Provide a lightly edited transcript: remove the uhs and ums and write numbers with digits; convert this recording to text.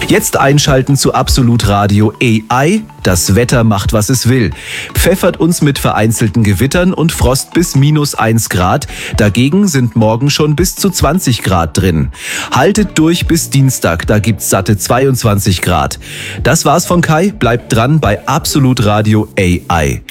Jetzt einschalten zu Absolut Radio AI. Das Wetter macht, was es will. Pfeffert uns mit vereinzelten Gewittern und Frost bis -1 Grad. Dagegen sind morgen schon bis zu 20 Grad drin. Haltet durch bis Dienstag, da gibt's satte 22 Grad. Das war's von Kai. Bleibt dran bei Absolut Radio AI.